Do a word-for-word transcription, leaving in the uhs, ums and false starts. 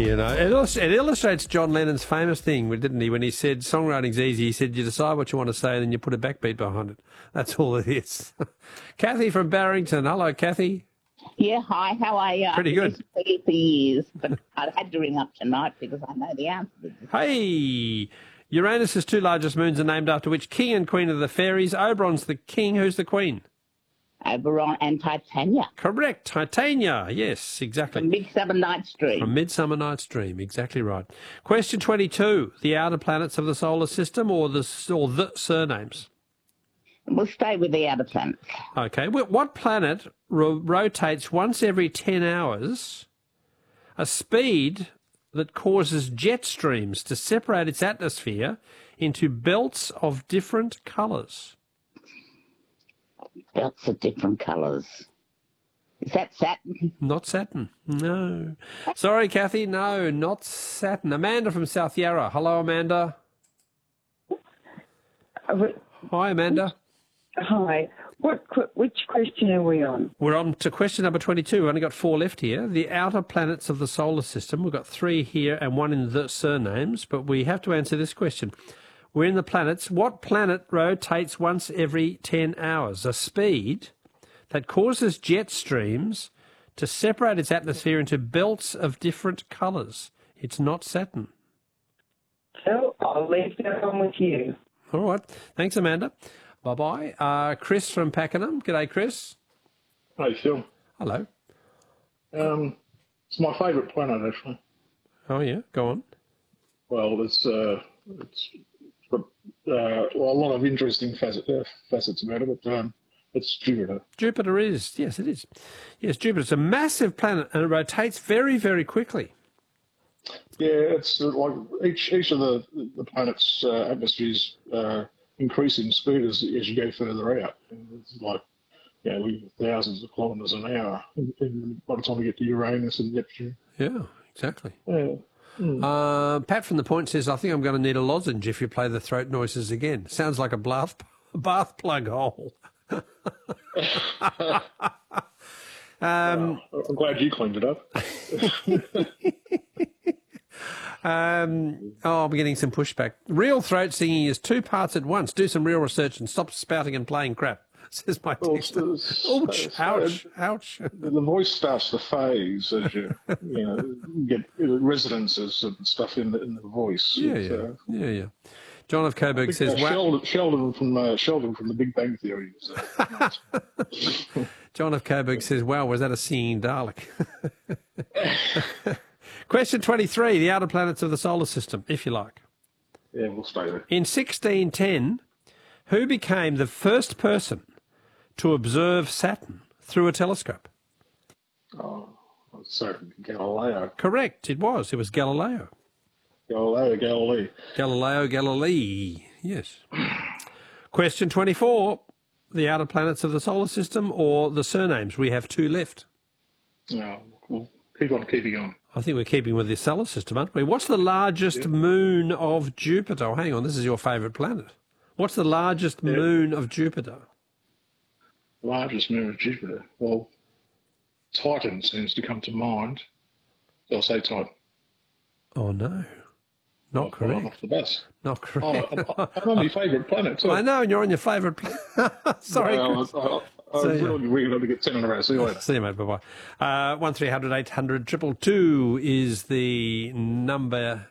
You know, it, illust- it illustrates John Lennon's famous thing, didn't he? When he said songwriting's easy, he said you decide what you want to say and then you put a backbeat behind it. That's all it is. Kathy from Barrington. Hello, Kathy. Yeah, hi, how are you? Pretty good. I've been for years, but I had to ring up tonight because I know the answer. Hey, Uranus's two largest moons are named after which king and queen of the fairies? Oberon's the king. Who's the queen? Oberon and Titania. Correct. Titania. Yes, exactly. From Midsummer Night's Dream. From Midsummer Night's Dream. Exactly right. Question twenty-two. The outer planets of the solar system or the, or the surnames? We'll stay with the outer planets. Okay. What planet ro- rotates once every ten hours, a speed that causes jet streams to separate its atmosphere into belts of different colours? Belts of different colours. Is that Saturn? Not Saturn. No. Sorry, Kathy. No, not Saturn. Amanda from South Yarra. Hello, Amanda. Hi, Amanda. Hi. What? Which question are we on? We're on to question number twenty-two. We've only got four left here. The outer planets of the solar system. We've got three here and one in the surnames, but we have to answer this question. We're in the planets. What planet rotates once every ten hours? A speed that causes jet streams to separate its atmosphere into belts of different colours. It's not Saturn. So I'll leave that on with you. All right. Thanks, Amanda. Bye-bye. Uh, Chris from Pakenham. G'day, Chris. Hey, Phil. Hello. Um, it's my favourite planet, actually. Oh, yeah? Go on. Well, it's, uh, it's got uh, well, a lot of interesting facet, uh, facets about it, but um, it's Jupiter. Jupiter is. Yes, it is. Yes, Jupiter's a massive planet and it rotates very, very quickly. Yeah, it's uh, like each each of the, the planet's uh, atmospheres uh, increase in speed as, as you go further out. And it's like, yeah, we thousands of kilometres an hour and, and by the time we get to Uranus and Neptune. Yeah, exactly. Yeah. Mm. Uh, Pat from the Point says, I think I'm going to need a lozenge if you play the throat noises again. Sounds like a bath, bath plug hole. um, well, I'm glad you cleaned it up. Um, oh, I'm getting some pushback. Real throat singing is two parts at once. Do some real research and stop spouting and playing crap, says my text. Well, ouch, ouch, ouch. The voice starts to phase as you, you know, get resonances and stuff in the, in the voice. Yeah, it's, yeah, uh, yeah, yeah. John of Coburg says, uh, wow. Sheldon, Sheldon from uh, Sheldon from the Big Bang Theory. So. John of Coburg says, wow, was that a singing Dalek? Question twenty-three, the outer planets of the solar system, if you like. Yeah, we'll stay there. In sixteen ten, who became the first person to observe Saturn through a telescope? Oh, so Galileo. Correct, it was. It was Galileo. Galileo Galilei. Galileo Galilei, yes. Question twenty-four, the outer planets of the solar system or the surnames? We have two left. No, we'll keep on keeping on. I think we're keeping with the solar system, aren't we? What's the largest yeah. moon of Jupiter? Oh, hang on, this is your favourite planet. What's the largest yeah. moon of Jupiter? Largest moon of Jupiter? Well, Titan seems to come to mind. So I'll say Titan. Oh, no. Not oh, correct. I'm off the bus. Not correct. Oh, I'm on my favourite planet, too. I know, and you're on your favourite planet. Sorry, well, Chris. I, I, I was really, really going to get ten in a row. See you later. See you, mate. Bye-bye. Uh, one three hundred eight hundred two two two is the number